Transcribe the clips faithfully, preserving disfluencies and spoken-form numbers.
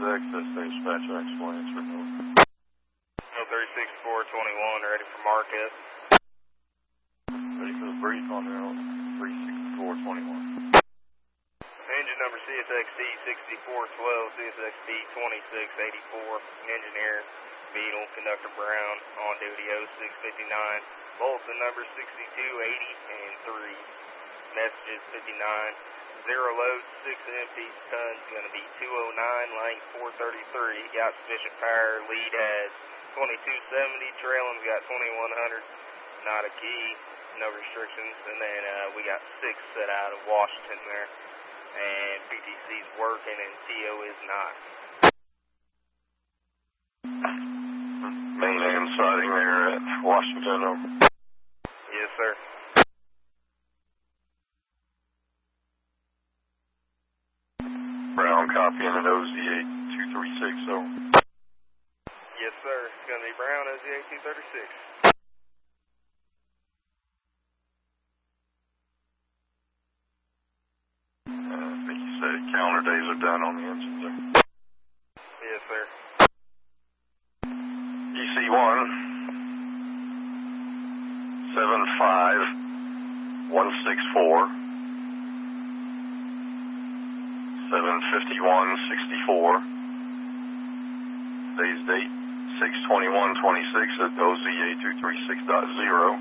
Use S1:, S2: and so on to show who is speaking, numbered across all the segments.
S1: six, that's the dispatcher explains for me.
S2: oh three six four twenty-one, ready for Marcus.
S1: Ready for the brief on there on three six four twenty-one.
S2: Engine number C S X D sixty-four twelve, C S X D twenty-six eighty-four, engineer Beetle, conductor Brown, on duty oh six fifty-nine, bulletin number sixty-two eighty and three, messages fifty-nine, zero loads, six empties, tons going to be two oh nine, length four thirty-three, got sufficient power, lead has twenty-two seventy, trailing's got twenty-one hundred, not a key, no restrictions, and then uh, we got six set out of Washington there, and P T C's working and T O is not.
S1: Main and siding there at Washington. Over.
S2: Yes, sir.
S1: Brown copying at O Z eight two three six. Over.
S2: Yes, sir. It's going to be Brown, O Z eight two thirty-six.
S1: Uh, I think you said calendar days are done on the engine there.
S2: Yes, sir.
S1: E C one, seven five one six four, seven fifty-one sixty-four, today's date, six twenty-one twenty-six at O Z eight two three six dot zero.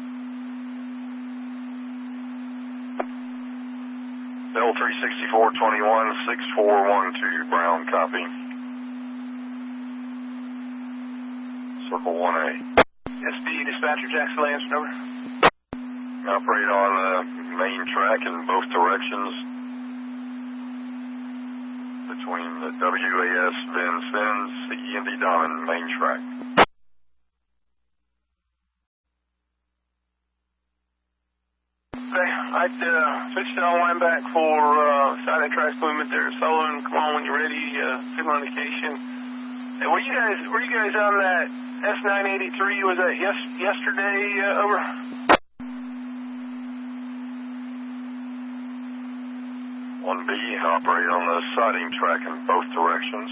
S1: L three sixty-four twenty-one six four one two, Brown copy. Circle one A.
S3: S D dispatcher Jackson Lance, over.
S1: Operate on the main track in both directions between the W A S Vince Vince, C E and D Diamond main track.
S3: Okay, I'd uh, switch the line back for uh, siding track movement there. Sullivan, come on when you're ready. Uh, signal indication. Hey, were you guys were you guys on that S nine eighty-three? Was that yes yesterday? Uh, over.
S1: one B, operate on the siding track in both directions.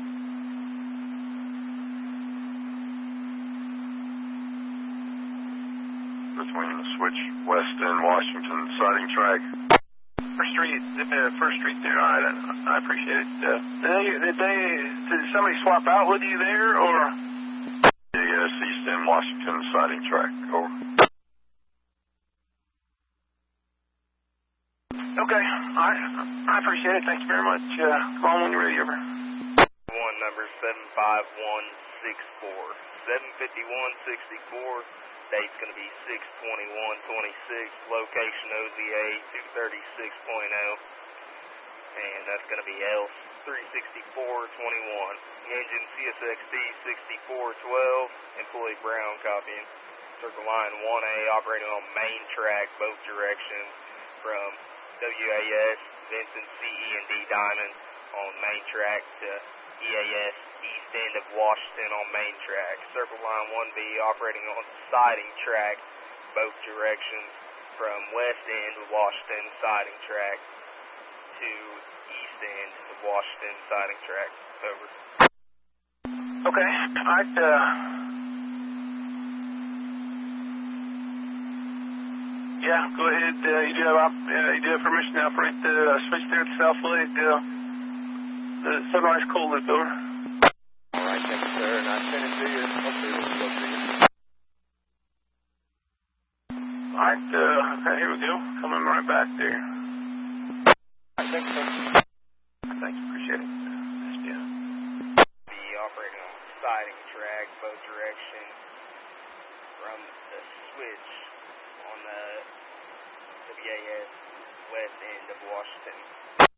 S1: Between the switch west and Washington siding track.
S3: First Street, uh, First Street there. All right, I, I appreciate it. Uh, did, they, did they? Did somebody swap out with you there, or?
S1: Yes, east end Washington siding track. Over.
S3: Okay, all right. I appreciate it. Thank you very much. Uh, come on when you're ready, over.
S2: One number seven five one six four, seven fifty-one sixty-four. Date's going to be six twenty-one twenty-six. Location O Z A two thirty-six point oh. And that's going to be L three sixty-four twenty-one. Engine C S X D sixty-four twelve. Employee Brown copying. Circle line one A operating on main track both directions from W A S Vincent C E and D Diamond on main track to E A S east end of Washington on main track. Circle line one B operating on siding track both directions from west end of Washington siding track to east end of Washington siding track. Over.
S3: Okay, I'd uh, yeah, go ahead. Uh, you do have op uh, you do have permission to operate the uh, switch there at the South Lake, uh, the Sunrise Coal Loop, over.
S4: All right, thank you, sir, and I sent it to you. Hopefully it will go to you.
S3: All right, uh, okay, here we go. Coming right back there.
S4: All right, thank you, sir.
S3: Thank you, appreciate it. Yeah.
S2: Be operating on siding track both directions from the switch on the W A S west end of Washington.